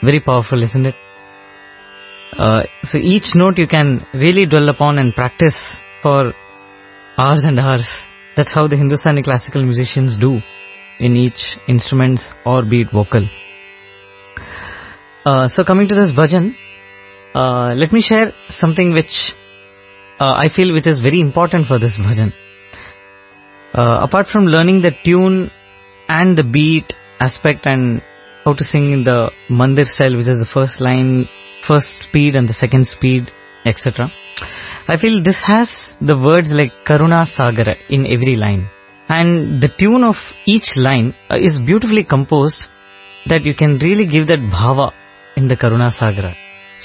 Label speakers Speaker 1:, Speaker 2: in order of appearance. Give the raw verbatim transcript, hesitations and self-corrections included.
Speaker 1: Very powerful, isn't it? Uh, so each note you can really dwell upon and practice for hours and hours. That's how the Hindustani classical musicians do in each instrument, or be it vocal. Uh, so coming to this bhajan, uh, let me share something which uh, I feel which is very important for this bhajan. Uh, apart from learning the tune and the beat aspect and how to sing in the mandir style, which is the first line, first speed and the second speed, et cetera. I feel this has the words like Karuna Sagara in every line. And the tune of each line is beautifully composed that you can really give that bhava in the Karuna Sagara.